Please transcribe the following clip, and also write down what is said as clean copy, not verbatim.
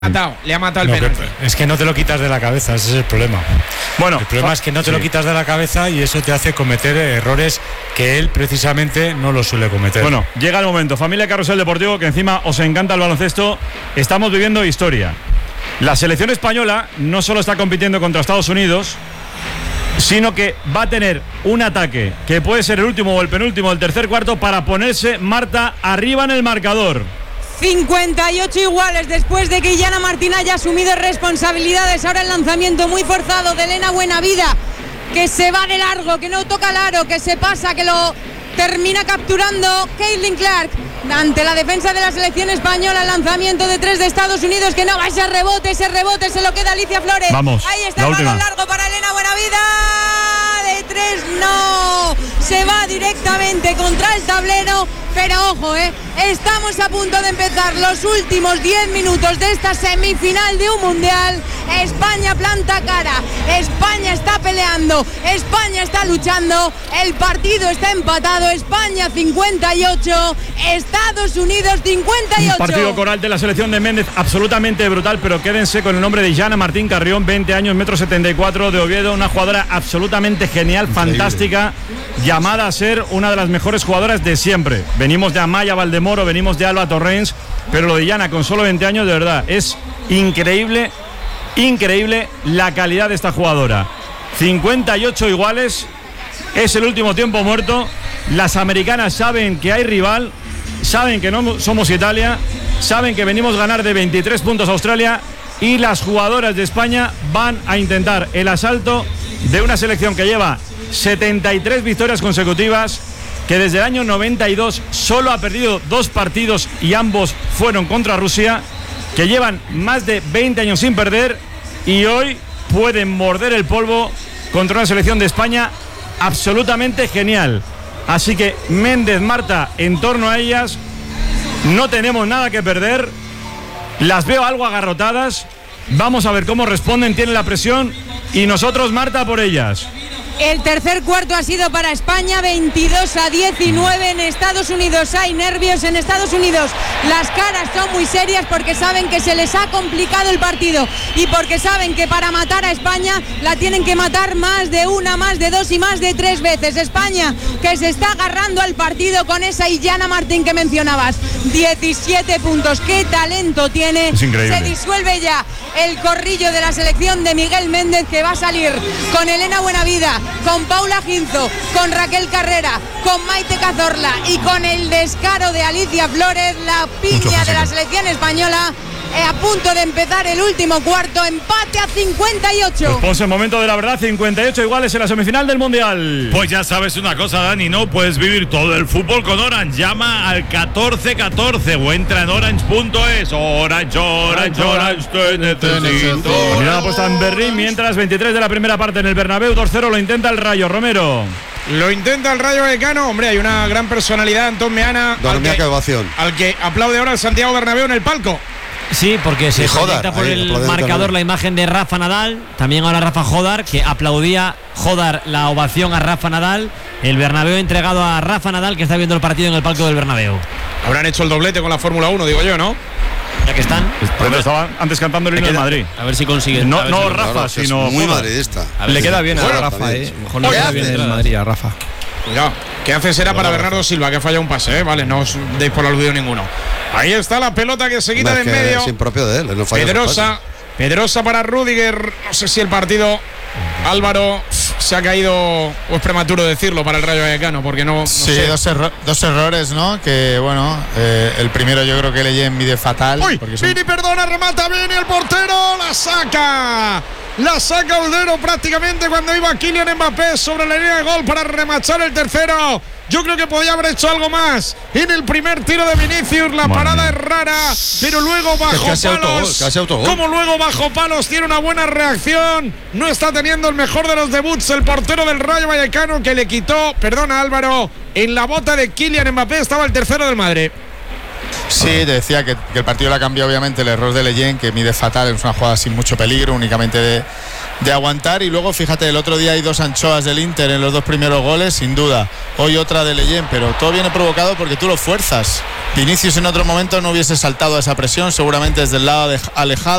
Le ha matado el penalti. Es que no te lo quitas de la cabeza, ese es el problema. Bueno, el problema es que no te lo quitas de la cabeza y eso te hace cometer errores que él precisamente no los suele cometer. Bueno, llega el momento. Familia Carrusel Deportivo, que encima os encanta el baloncesto. Estamos viviendo historia. La selección española no solo está compitiendo contra Estados Unidos, sino que va a tener un ataque que puede ser el último o el penúltimo del tercer cuarto para ponerse, Marta, arriba en el marcador. 58 iguales después de que Illana Martín haya asumido responsabilidades. Ahora el lanzamiento muy forzado de Elena Buenavida, que se va de largo, que no toca el aro, que se pasa, que lo termina capturando Caitlin Clark ante la defensa de la selección española. El lanzamiento de 3 de Estados Unidos, que no va, ese rebote se lo queda Alicia Flores. Vamos, ahí está el balón largo para Elena Buenavida. De 3 no, se va directamente contra el tablero. Pero ojo, estamos a punto de empezar los últimos 10 minutos de esta semifinal de un mundial. España planta cara, España está peleando, España está luchando, el partido está empatado. España 58, Estados Unidos 58. Un partido coral de la selección de Méndez absolutamente brutal, pero quédense con el nombre de Illana Martín Carrión, 20 años, 1,74 m, de Oviedo, una jugadora absolutamente genial, fantástica, llamada a ser una de las mejores jugadoras de siempre. Venimos de Amaya Valdemoro, venimos de Alba Torrens, pero lo de Illana con solo 20 años, de verdad, es increíble la calidad de esta jugadora. 58 iguales, es el último tiempo muerto. Las americanas saben que hay rival, saben que no somos Italia, saben que venimos a ganar de 23 puntos a Australia, y las jugadoras de España van a intentar el asalto de una selección que lleva 73 victorias consecutivas, que desde el año 92 solo ha perdido 2 partidos y ambos fueron contra Rusia, que llevan más de 20 años sin perder y hoy pueden morder el polvo contra una selección de España absolutamente genial. Así que Méndez, Marta, en torno a ellas no tenemos nada que perder. Las veo algo agarrotadas. Vamos a ver cómo responden, tienen la presión y nosotros, Marta, por ellas. El tercer cuarto ha sido para España, 22-19 en Estados Unidos. Hay nervios en Estados Unidos. Las caras son muy serias porque saben que se les ha complicado el partido y porque saben que para matar a España la tienen que matar más de una, más de 2 y más de 3 veces. España que se está agarrando al partido con esa Illana Martín que mencionabas. 17 puntos. ¡Qué talento tiene! Es increíble. Se disuelve ya el corrillo de la selección de Miguel Méndez, que va a salir con Elena Buenavida, con Paula Ginzo, con Raquel Carrera, con Maite Cazorla y con el descaro de Alicia Flores, la piña de la selección española. A punto de empezar el último cuarto, empate a 58. Pues el momento de la verdad, 58 iguales en la semifinal del Mundial. Pues ya sabes una cosa, Dani, ¿no? Puedes vivir todo el fútbol con Orange. Llama al 1414 o entra en orange.es. Orange, te necesito. Mirada puesta en Berlín, mientras 23 de la primera parte en el Bernabéu, 2-0 lo intenta el Rayo. Romero. Lo intenta el Rayo Vallecano. Hombre, hay una gran personalidad, Antón Meana, al que aplaude ahora el Santiago Bernabéu en el palco. Sí, porque se proyecta por el marcador la imagen de Rafa Nadal, también ahora Rafa Jodar, que aplaudía Jodar la ovación a Rafa Nadal. El Bernabéu entregado a Rafa Nadal, que está viendo el partido en el palco del Bernabéu. Habrán hecho el doblete con la Fórmula 1, digo yo, ¿no? Ya que están. Pero estaban antes cantando el himno de Madrid. A ver si consiguen. No Rafa, sino muy madridista. Le queda bien a Rafa, Mejor le queda bien el Madrid a Rafa. Cuidado, ¿qué hace será para Bernardo Silva, que ha fallado un pase, Vale, no os deis por aludido ninguno. Ahí está la pelota que se quita de en medio. Es impropio de él, no falla. Pedrosa para Rüdiger. No sé si el partido, Álvaro, se ha caído, o es prematuro decirlo, para el Rayo Vallecano, porque no sí, sé. dos errores, ¿no? Que bueno, el primero yo creo que Leyen mide fatal. ¡Uy! Vini, perdona, remata Vini, el portero, la saca Udero prácticamente cuando iba Kylian Mbappé sobre la línea de gol para remachar el tercero. Yo creo que podía haber hecho algo más en el primer tiro de Vinicius. La parada es rara, pero luego bajo palos. Como luego bajo palos tiene una buena reacción. No está teniendo el mejor de los debuts el portero del Rayo Vallecano, que le quitó, perdona Álvaro, en la bota de Kylian Mbappé estaba el tercero del Madrid. Sí, te decía que el partido le ha cambiado obviamente el error de Leyen, que mide fatal, es una jugada sin mucho peligro, únicamente de aguantar. Y luego fíjate, el otro día hay 2 anchoas del Inter en los 2 primeros goles, sin duda. Hoy otra de Leyen, pero todo viene provocado porque tú lo fuerzas. Vinicius en otro momento no hubiese saltado a esa presión, seguramente desde el lado alejado.